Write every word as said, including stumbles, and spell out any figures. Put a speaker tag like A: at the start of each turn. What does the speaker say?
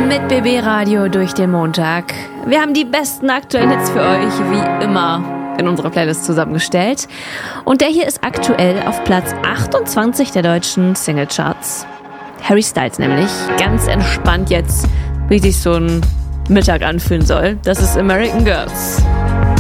A: Mit B B Radio durch den Montag. Wir haben die besten aktuellen Hits für euch, wie immer, in unserer Playlist zusammengestellt. Und der hier ist aktuell auf Platz achtundzwanzig der deutschen Singlecharts. Harry Styles nämlich, ganz entspannt jetzt, wie sich so ein Mittag anfühlen soll. Das ist American Girls.